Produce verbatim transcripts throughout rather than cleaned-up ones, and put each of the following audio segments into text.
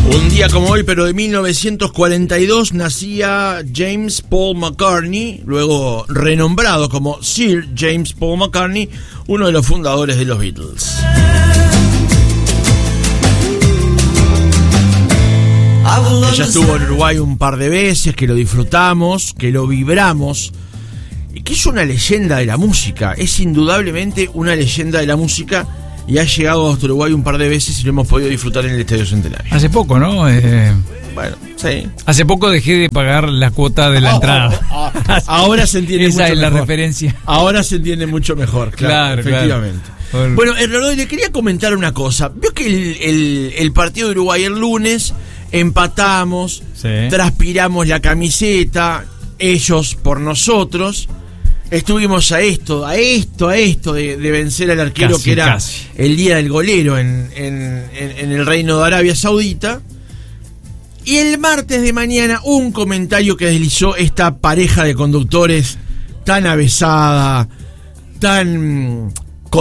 Un día como hoy, pero de mil novecientos cuarenta y dos, nacía James Paul McCartney, luego renombrado como Sir James Paul McCartney, uno de los fundadores de los Beatles. Ella estuvo en Uruguay un par de veces, que lo disfrutamos, que lo vibramos, y que es una leyenda de la música, es indudablemente una leyenda de la música. Y ha llegado hasta Uruguay un par de veces y lo hemos podido disfrutar en el Estadio Centenario. Hace poco, ¿no? Eh, bueno, sí. Hace poco dejé de pagar la cuota de la oh, entrada. Oh, oh. Ahora se entiende Esa mucho es mejor. la referencia. Ahora se entiende mucho mejor, claro, claro efectivamente. Claro. Bueno, Hernando, le quería comentar una cosa. Vio que el, el, el partido de Uruguay el lunes empatamos, sí. Transpiramos la camiseta, ellos por nosotros. Estuvimos a esto, a esto, a esto de, de vencer al arquero casi, que era casi. El día del golero en, en, en, en el Reino de Arabia Saudita. Y el martes de mañana un comentario que deslizó esta pareja de conductores tan avesada, tan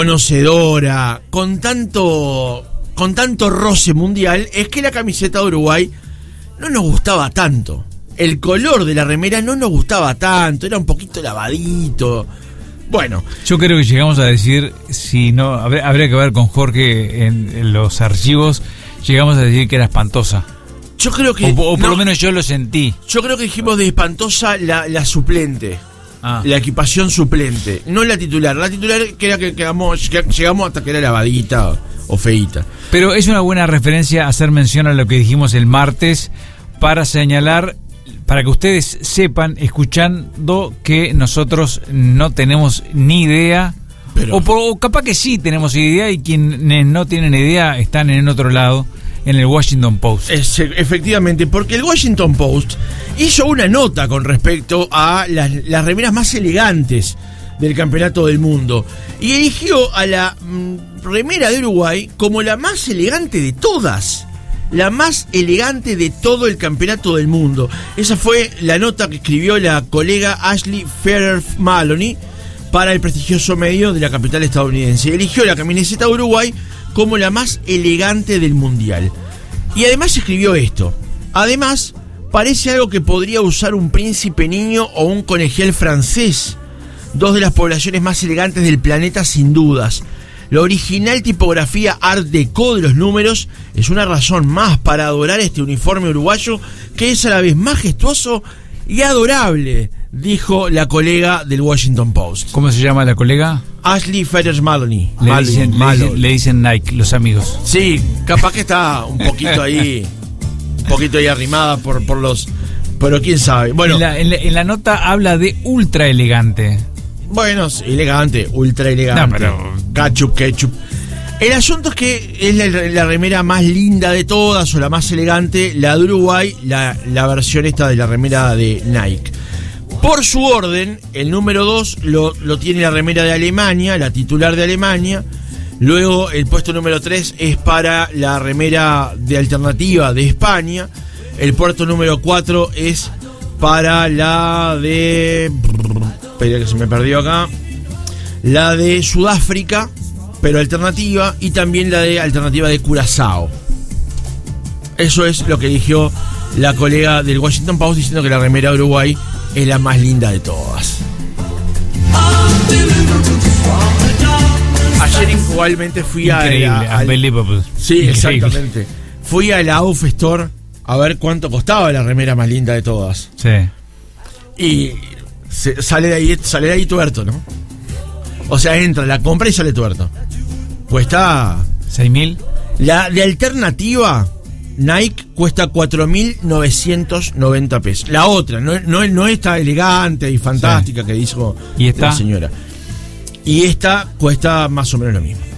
conocedora, con tanto, con tanto roce mundial, es que la camiseta de Uruguay no nos gustaba tanto. El color de la remera no nos gustaba tanto, era un poquito lavadito. Bueno, yo creo que llegamos a decir, si no, habría, habría que ver con Jorge en, en los archivos, llegamos a decir que era espantosa. Yo creo que... O, o por no, lo menos yo lo sentí. Yo creo que dijimos de espantosa la, la suplente, ah. la equipación suplente, no la titular. La titular que era que quedamos, que llegamos hasta que era lavadita o, o feíta. Pero es una buena referencia hacer mención a lo que dijimos el martes para señalar... Para que ustedes sepan, escuchando, que nosotros no tenemos ni idea, pero... o, por, o capaz que sí tenemos idea y quienes no tienen idea están en otro lado, en el Washington Post. Es, efectivamente, porque el Washington Post hizo una nota con respecto a las, las remeras más elegantes del campeonato del mundo y eligió a la mm, remera de Uruguay como la más elegante de todas. La más elegante de todo el campeonato del mundo. Esa fue la nota que escribió la colega Ashley Ferrer Maloney para el prestigioso medio de la capital estadounidense. Eligió la camiseta de Uruguay como la más elegante del mundial. Y además escribió esto. Además, parece algo que podría usar un príncipe niño o un colegial francés. Dos de las poblaciones más elegantes del planeta sin dudas. La original tipografía Art Deco de los números es una razón más para adorar este uniforme uruguayo que es a la vez majestuoso y adorable, dijo la colega del Washington Post. ¿Cómo se llama la colega? Ashley Ferrer Maloney. Le, Maloney, dicen, Maloney. Le, dicen, le dicen Nike, los amigos. Sí, capaz que está un poquito ahí, un poquito ahí arrimada por, por los... Pero quién sabe. Bueno, en la, en la, en la nota habla de ultra elegante. Bueno, elegante, ultra elegante. No, pero... Ketchup, ketchup. El asunto es que es la, la remera más linda de todas, o la más elegante, la de Uruguay, la, la versión esta de la remera de Nike. Por su orden, el número dos lo, lo tiene la remera de Alemania, la titular de Alemania. Luego el puesto número tres es para la remera de alternativa de España. El puesto número cuatro es para la de... Espera que se me perdió acá. La de Sudáfrica, pero alternativa, y también la de alternativa de Curazao. Eso es lo que eligió la colega del Washington Post, diciendo que la remera de Uruguay es la más linda de todas. Ayer igualmente fui Increíble, a la, unbelievable. Sí, Increíble. Exactamente. Fui a la Off Store a ver cuánto costaba la remera más linda de todas. Sí. Y se, sale de ahí, sale de ahí tuerto, ¿no? O sea, entra, la compra y sale tuerto. Cuesta... ¿seis mil? La de alternativa, Nike, cuesta cuatro mil novecientos noventa pesos. La otra, no, no, no esta elegante y fantástica, sí, que dijo ¿Y esta? La señora. Y esta cuesta más o menos lo mismo.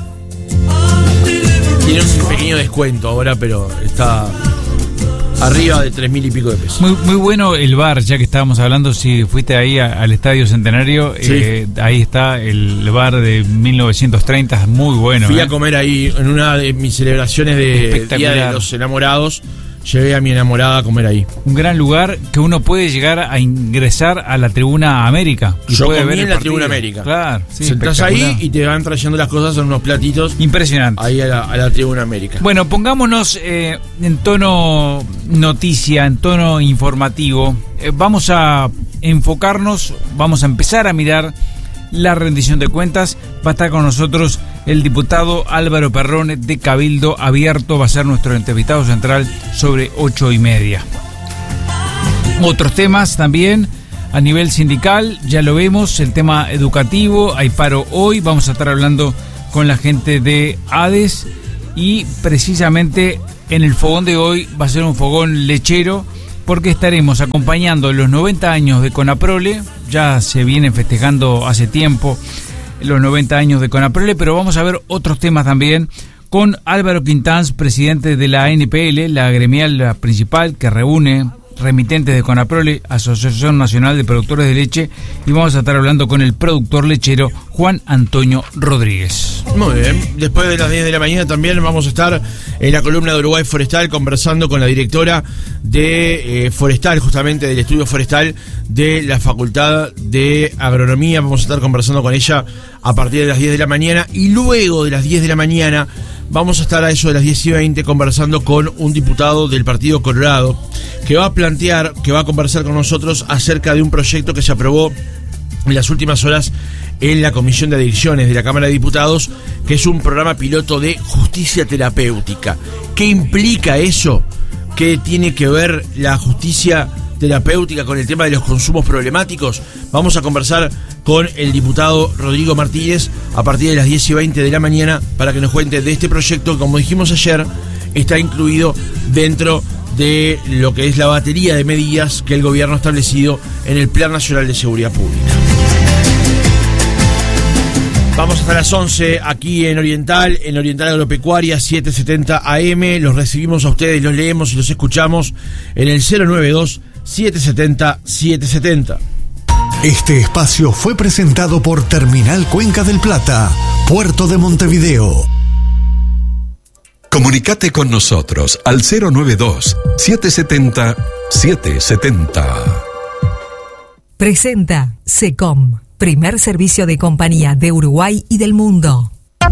Tiene un pequeño descuento ahora, pero está... arriba de tres mil y pico de pesos. Muy, muy bueno el bar, ya que estábamos hablando, si fuiste ahí a, al Estadio Centenario, sí, eh, ahí está el bar de mil novecientos treinta, muy bueno. Fui eh. a comer ahí en una de mis celebraciones de Día de los Enamorados. llevé a mi enamorada a comer ahí. Un gran lugar que uno puede llegar a ingresar a la Tribuna América. Yo puede comí ver en el la partido. Tribuna América. Claro, sí, sentás ahí y te van trayendo las cosas en unos platitos. Impresionante. Ahí a la, a la Tribuna América. Bueno, pongámonos eh, en tono noticia, en tono informativo. Eh, vamos a enfocarnos, vamos a empezar a mirar la rendición de cuentas. Va a estar con nosotros el diputado Álvaro Perrone de Cabildo Abierto, va a ser nuestro entrevistado central sobre ocho y media. Otros temas también a nivel sindical, ya lo vemos, el tema educativo, hay paro hoy, vamos a estar hablando con la gente de ADES y precisamente en el fogón de hoy va a ser un fogón lechero porque estaremos acompañando los noventa años de Conaprole, ya se vienen festejando hace tiempo los noventa años de Conaprole, pero vamos a ver otros temas también con Álvaro Quintanz, presidente de la A N P L, la gremial principal que reúne remitentes de Conaprole, Asociación Nacional de Productores de Leche, y vamos a estar hablando con el productor lechero Juan Antonio Rodríguez. Muy bien, después de las diez de la mañana también vamos a estar en la columna de Uruguay Forestal conversando con la directora de eh, Forestal, justamente del estudio forestal de la Facultad de Agronomía. Vamos a estar conversando con ella a partir de las diez de la mañana y luego de las diez de la mañana vamos a estar a eso de las diez y veinte conversando con un diputado del Partido Colorado que va a plantear, que va a conversar con nosotros acerca de un proyecto que se aprobó en las últimas horas en la Comisión de Adicciones de la Cámara de Diputados, que es un programa piloto de justicia terapéutica. ¿Qué implica eso? ¿Qué tiene que ver la justicia terapéutica con el tema de los consumos problemáticos? Vamos a conversar con el diputado Rodrigo Martínez a partir de las diez y veinte de la mañana para que nos cuente de este proyecto que, como dijimos ayer, está incluido dentro de lo que es la batería de medidas que el gobierno ha establecido en el Plan Nacional de Seguridad Pública. Vamos hasta las once aquí en Oriental, en Oriental Agropecuaria setecientos setenta A M. Los recibimos a ustedes, los leemos y los escuchamos en el cero nueve dos, siete siete cero, siete siete cero. Este espacio fue presentado por Terminal Cuenca del Plata, Puerto de Montevideo. Comunicate con nosotros al cero nueve dos, siete siete cero, siete siete cero. Presenta SECOM, primer servicio de compañía de Uruguay y del mundo.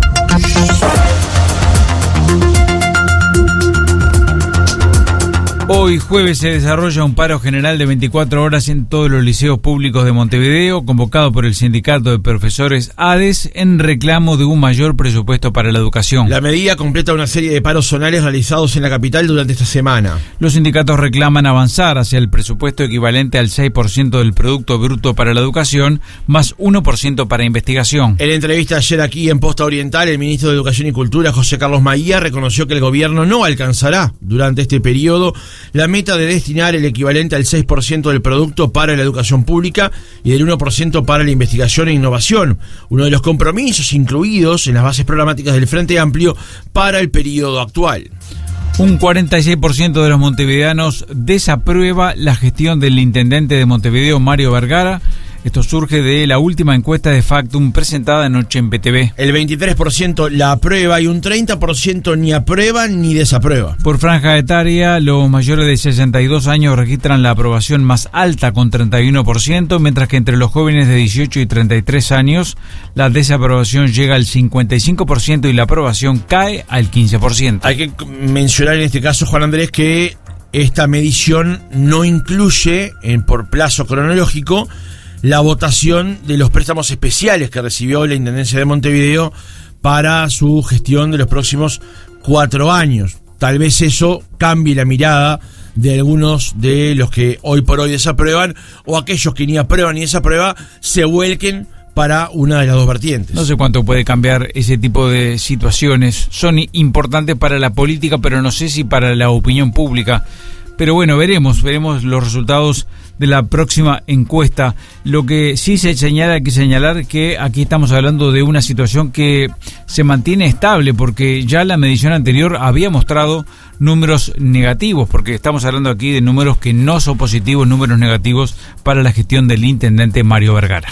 Hoy jueves se desarrolla un paro general de veinticuatro horas en todos los liceos públicos de Montevideo, convocado por el Sindicato de Profesores ADES en reclamo de un mayor presupuesto para la educación. La medida completa una serie de paros zonales realizados en la capital durante esta semana. Los sindicatos reclaman avanzar hacia el presupuesto equivalente al seis por ciento del Producto Bruto para la educación, más uno por ciento para investigación. En entrevista ayer aquí en Posta Oriental, el ministro de Educación y Cultura, José Carlos Maía, reconoció que el gobierno no alcanzará durante este periodo la meta de destinar el equivalente al seis por ciento del producto para la educación pública y del uno por ciento para la investigación e innovación, uno de los compromisos incluidos en las bases programáticas del Frente Amplio para el periodo actual. Un cuarenta y seis por ciento de los montevideanos desaprueba la gestión del intendente de Montevideo, Mario Vergara. Esto surge de la última encuesta de Factum presentada anoche en P T V. El veintitrés por ciento la aprueba y un treinta por ciento ni aprueba ni desaprueba. Por franja etaria, los mayores de sesenta y dos años registran la aprobación más alta con treinta y uno por ciento, mientras que entre los jóvenes de dieciocho y treinta y tres años la desaprobación llega al cincuenta y cinco por ciento y la aprobación cae al quince por ciento. Hay que mencionar en este caso, Juan Andrés, que esta medición no incluye, en, por plazo cronológico, la votación de los préstamos especiales que recibió la Intendencia de Montevideo para su gestión de los próximos cuatro años. Tal vez eso cambie la mirada de algunos de los que hoy por hoy desaprueban, o aquellos que ni aprueban ni desaprueban se vuelquen para una de las dos vertientes. No sé cuánto puede cambiar ese tipo de situaciones. Son importantes para la política, pero no sé si para la opinión pública. Pero bueno, veremos, veremos los resultados de la próxima encuesta. Lo que sí se señala, hay que señalar que aquí estamos hablando de una situación que se mantiene estable, porque ya la medición anterior había mostrado números negativos, porque estamos hablando aquí de números que no son positivos, números negativos para la gestión del intendente Mario Vergara.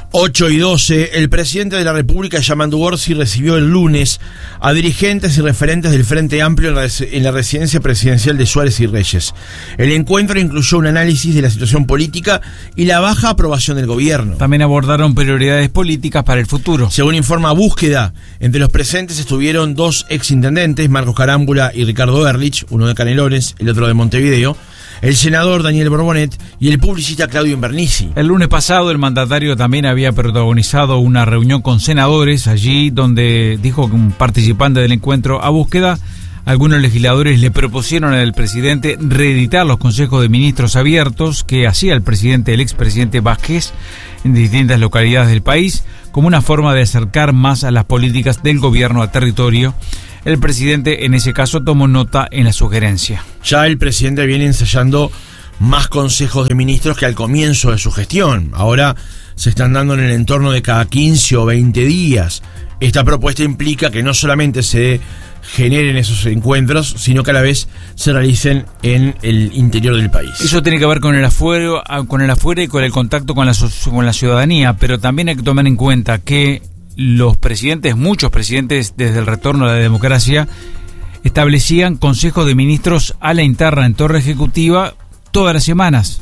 ocho y doce, el presidente de la República, Yamandu Orsi, recibió el lunes a dirigentes y referentes del Frente Amplio en la, en la residencia presidencial de Suárez y Reyes. El encuentro incluyó un análisis de la situación política y la baja aprobación del gobierno. También abordaron prioridades políticas para el futuro. Según informa Búsqueda, entre los presentes estuvieron dos exintendentes, Marcos Carámbula y Ricardo Ehrlich, uno de Canelones, el otro de Montevideo, el senador Daniel Borbonet y el publicista Claudio Invernici. El lunes pasado el mandatario también había protagonizado una reunión con senadores, allí donde dijo que un participante del encuentro a Búsqueda, algunos legisladores le propusieron al presidente reeditar los consejos de ministros abiertos que hacía el presidente, el expresidente Vázquez, en distintas localidades del país, como una forma de acercar más a las políticas del gobierno al territorio. El presidente en ese caso tomó nota en la sugerencia. Ya el presidente viene ensayando más consejos de ministros que al comienzo de su gestión. Ahora se están dando en el entorno de cada quince o veinte días. Esta propuesta implica que no solamente se generen esos encuentros, sino que a la vez se realicen en el interior del país. Eso tiene que ver con el afuera, con el afuera y con el contacto con la, con la ciudadanía, pero también hay que tomar en cuenta que los presidentes, muchos presidentes desde el retorno a la democracia, establecían consejos de ministros a la interna en Torre Ejecutiva todas las semanas.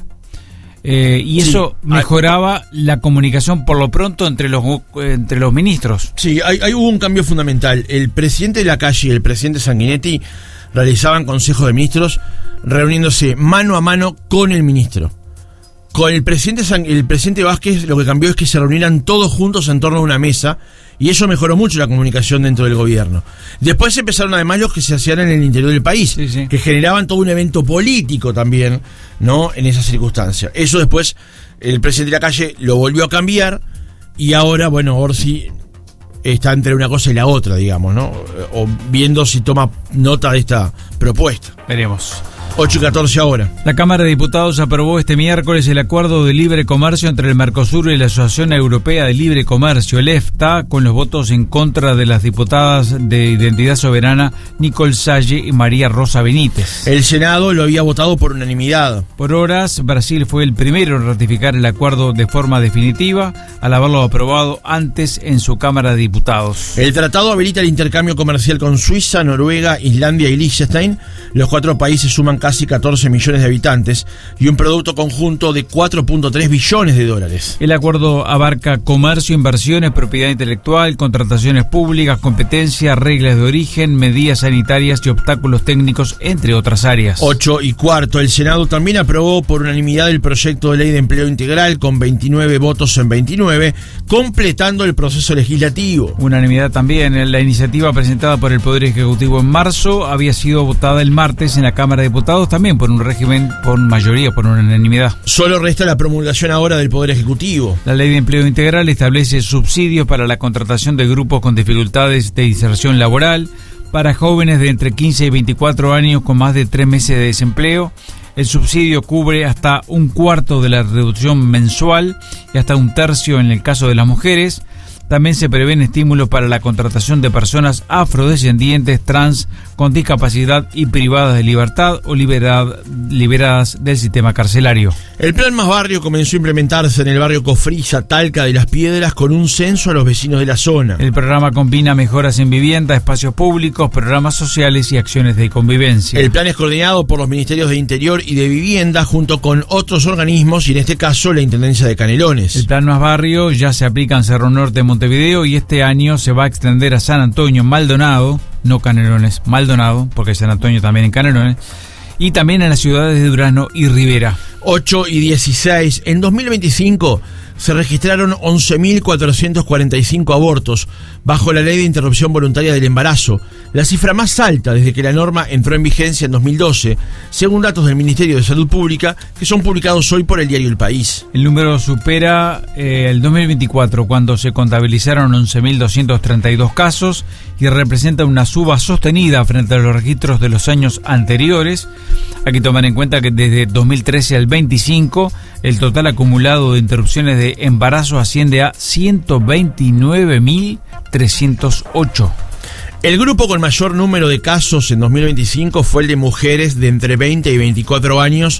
Eh, y eso sí, mejoraba hay, la comunicación por lo pronto entre los entre los ministros. Sí, hay, hay, hubo un cambio fundamental. El presidente de la calle y el presidente Sanguinetti realizaban consejos de ministros reuniéndose mano a mano con el ministro. Con el presidente el presidente Vázquez lo que cambió es que se reunieran todos juntos en torno a una mesa y eso mejoró mucho la comunicación dentro del gobierno. Después empezaron además los que se hacían en el interior del país, sí, sí. que generaban todo un evento político también, ¿no? En esas circunstancias. Eso después el presidente de la calle lo volvió a cambiar y ahora, bueno, Orsi está entre una cosa y la otra, digamos, ¿no? O viendo si toma nota de esta propuesta. Veremos. ocho y catorce ahora. La Cámara de Diputados aprobó este miércoles el acuerdo de libre comercio entre el Mercosur y la Asociación Europea de Libre Comercio, el EFTA, con los votos en contra de las diputadas de Identidad Soberana Nicole Salle y María Rosa Benítez. El Senado lo había votado por unanimidad. Por horas, Brasil fue el primero en ratificar el acuerdo de forma definitiva, al haberlo aprobado antes en su Cámara de Diputados. El tratado habilita el intercambio comercial con Suiza, Noruega, Islandia y Liechtenstein. Los cuatro países suman casi catorce millones de habitantes y un producto conjunto de cuatro punto tres billones de dólares. El acuerdo abarca comercio, inversiones, propiedad intelectual, contrataciones públicas, competencia, reglas de origen, medidas sanitarias y obstáculos técnicos, entre otras áreas. ocho y cuarto. El Senado también aprobó por unanimidad el proyecto de ley de empleo integral con veintinueve votos en veintinueve, completando el proceso legislativo. Unanimidad también. La iniciativa presentada por el Poder Ejecutivo en marzo había sido votada el martes en la Cámara de Diputados también por un régimen por mayoría, por unanimidad. Solo resta la promulgación ahora del Poder Ejecutivo. La Ley de Empleo Integral establece subsidios para la contratación de grupos con dificultades de inserción laboral, para jóvenes de entre quince y veinticuatro años con más de tres meses de desempleo. El subsidio cubre hasta un cuarto de la reducción mensual y hasta un tercio en el caso de las mujeres. También se prevén estímulos para la contratación de personas afrodescendientes, trans, con discapacidad y privadas de libertad o liberad, liberadas del sistema carcelario. El Plan Más Barrio comenzó a implementarse en el barrio Cofrilla, Talca de las Piedras, con un censo a los vecinos de la zona. El programa combina mejoras en vivienda, espacios públicos, programas sociales y acciones de convivencia. El plan es coordinado por los Ministerios de Interior y de Vivienda junto con otros organismos y en este caso la Intendencia de Canelones. El Plan Más Barrio ya se aplica en Cerro Norte, Montevideo, y este año se va a extender a San Antonio, Maldonado, no Canelones, Maldonado, porque San Antonio también en Canelones, y también en las ciudades de Durazno y Rivera. ocho y dieciséis. En dos mil veinticinco se registraron once mil cuatrocientos cuarenta y cinco abortos bajo la ley de interrupción voluntaria del embarazo, la cifra más alta desde que la norma entró en vigencia en dos mil doce, según datos del Ministerio de Salud Pública, que son publicados hoy por el diario El País. El número supera eh, el dos mil veinticuatro, cuando se contabilizaron once mil doscientos treinta y dos casos, y representa una suba sostenida frente a los registros de los años anteriores. Hay que tomar en cuenta que desde dos mil trece al veinticinco, el total acumulado de interrupciones de embarazo asciende a ciento veintinueve mil trescientos ocho. El grupo con mayor número de casos en dos mil veinticinco fue el de mujeres de entre veinte y veinticuatro años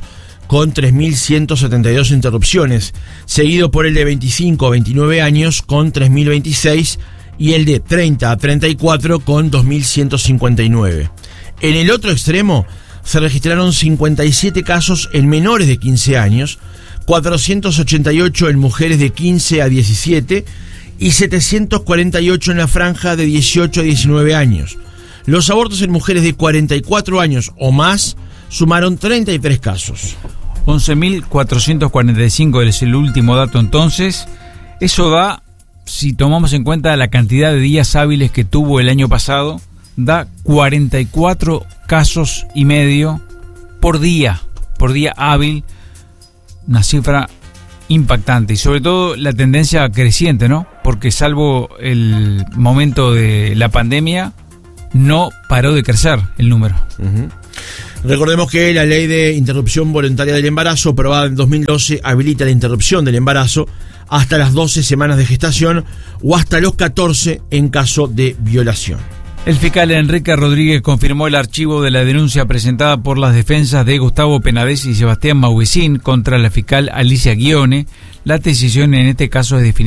con tres mil ciento setenta y dos interrupciones, seguido por el de veinticinco a veintinueve años con tres mil veintiséis y el de treinta a treinta y cuatro con dos mil ciento cincuenta y nueve. En el otro extremo se registraron cincuenta y siete casos en menores de quince años, cuatrocientos ochenta y ocho en mujeres de quince a diecisiete y setecientos cuarenta y ocho en la franja de dieciocho a diecinueve años. Los abortos en mujeres de cuarenta y cuatro años o más sumaron treinta y tres casos. once mil cuatrocientos cuarenta y cinco es el último dato entonces. Eso da, si tomamos en cuenta la cantidad de días hábiles que tuvo el año pasado, da cuarenta y cuatro casos y medio por día, por día hábil. Una cifra impactante y sobre todo la tendencia creciente, ¿no? Porque salvo el momento de la pandemia, no paró de crecer el número. Uh-huh. Recordemos que la ley de interrupción voluntaria del embarazo, aprobada en dos mil doce, habilita la interrupción del embarazo hasta las doce semanas de gestación o hasta los catorce en caso de violación. El fiscal Enrique Rodríguez confirmó el archivo de la denuncia presentada por las defensas de Gustavo Penades y Sebastián Mauguecín contra la fiscal Alicia Guione. La decisión en este caso es definida